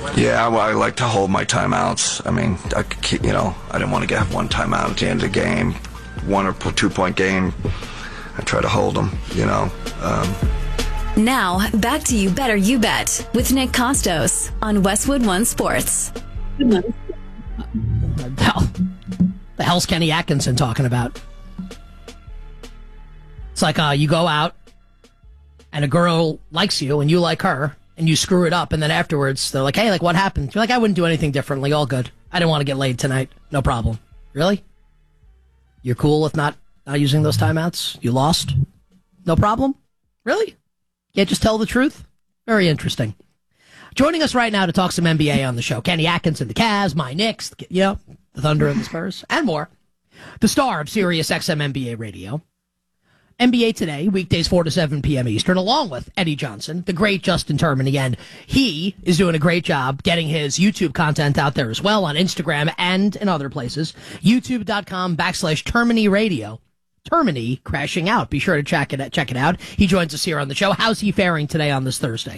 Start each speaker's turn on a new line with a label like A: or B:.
A: Yeah, well, I like to hold my timeouts. I mean, I could keep, I didn't want to get one timeout at the end of the game, 1 or 2 point game. I try to hold them,
B: Now, back to You Better You Bet with Nick Costos on Westwood One Sports.
C: The hell's Kenny Atkinson talking about? It's like you go out and a girl likes you and you like her and you screw it up, and then afterwards they're like, hey, like, what happened? You're like, I wouldn't do anything differently. All good. I didn't want to get laid tonight. No problem. Really? You're cool with not using those timeouts? You lost? No problem? Really? Can't just tell the truth? Very interesting. Joining us right now to talk some NBA on the show, Kenny Atkinson, the Cavs, my Knicks, the Thunder and the Spurs, and more. The star of Sirius XM NBA Radio. NBA Today, weekdays 4 to 7 p.m. Eastern, along with Eddie Johnson, the great Justin Termini, and he is doing a great job getting his YouTube content out there as well on Instagram and in other places. YouTube.com/Termini Radio. Termini crashing out. Be sure to check it out. He joins us here on the show. How's he faring today on this Thursday?